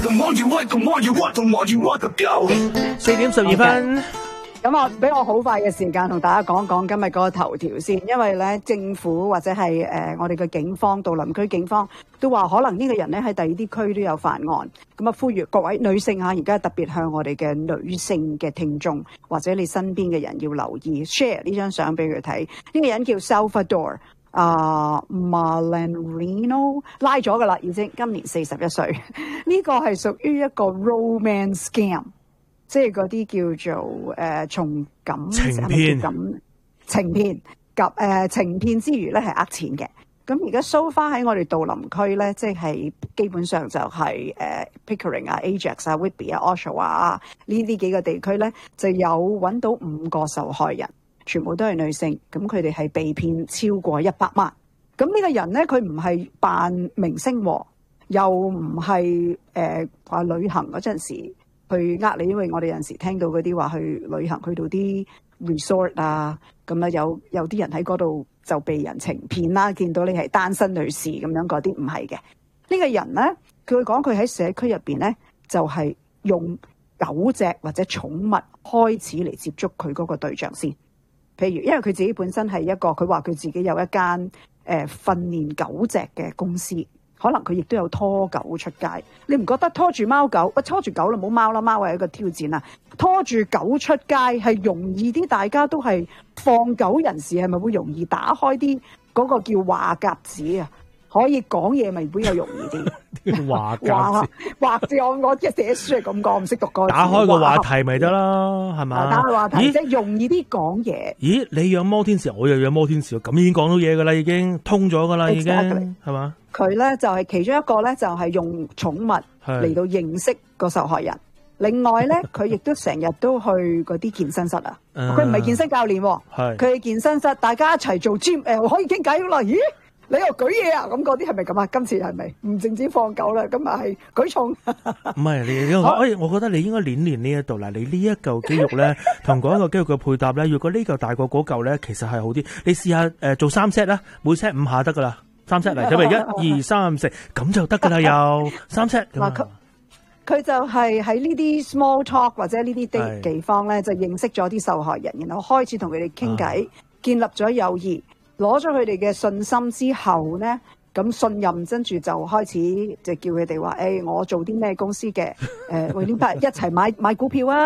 4:12。 咁啊，俾我好快嘅時間同大家講講今日嗰個頭條先，因為咧政府或者係我哋嘅警方、杜林區警方都話可能呢個人咧喺第二啲區都有犯案，咁啊呼籲各位女性而家特別向我哋嘅女性嘅聽眾或者你身邊嘅人要留意 share 呢張相俾佢睇。呢個人叫 Salvador Malanrino， 拉咗噶啦，已經今年41歲。呢個係屬於一個 romance scam。即係嗰啲叫做從感情騙、情騙及情騙之餘咧係呃錢嘅。咁而家 so far 喺我哋杜林區咧，即係基本上就係Pickering 啊、Ajax 啊、Whitby 啊、Oshawa 啊呢啲幾個地區咧，就有揾到5個受害人，全部都係女性。咁佢哋係被騙超過100萬。咁呢個人咧，佢唔係扮明星喎，又唔係話旅行嗰陣時去呃你，因為我哋有陣時聽到嗰啲話去旅行去到啲 resort 啊，咁啊有啲人喺嗰度就被人情騙啦，見到你係單身女士咁樣，嗰啲唔係嘅。呢個人咧，佢講佢喺社區入邊咧，就係用狗隻或者寵物開始嚟接觸佢嗰個對象先。譬如因為佢自己本身係一個，佢話佢自己有一間訓練狗隻嘅公司。可能佢亦都有拖狗出街，你唔覺得拖住貓狗，拖住狗啦，唔好貓啦，貓係一個挑戰啊！拖住狗出街係容易啲，大家都係放狗人士，係咪會容易打開啲嗰個叫話匣子啊？可以講嘢咪比較容易啲。 話匣子， 話字我即係寫書係咁講，唔識讀個字。 打開個話題咪得啦，係嘛？ 打開話題即係容易啲講嘢。 咦？你養摩天使，我又養摩天使，咁已經講到嘢噶啦，已經通咗噶啦，已經係嘛？ 佢咧就係其中一個咧，就係用寵物嚟到認識個受害人。另外咧，佢亦都成日都去嗰啲健身室啊。佢唔係健身教練，佢係健身室，大家一齊做 gym， 可以傾偈啦。咦？你又舉嘢啊？咁嗰啲係咪咁啊？今次係咪唔淨止放狗啦？咁啊係舉重。 唔係你我覺得你應該練呢一度啦。你呢一嚿肌肉咧，同嗰一個肌肉嘅配搭咧，如果呢嚿大過嗰嚿咧，其實係好啲。你試下做3 set 啦，每 set 5下得噶啦。3 set 嚟，準備1、2、3、4，咁就得噶啦。又3 set。嗱， 佢就係喺呢啲 small talk 或者呢啲地方咧，就認識咗啲受害人，然後開始同佢哋傾偈，建立咗友誼。攞咗佢哋嘅信心之後咧，咁信任跟住就開始就叫佢哋話，我做啲咩公司嘅，喂呢班一齊買股票啊！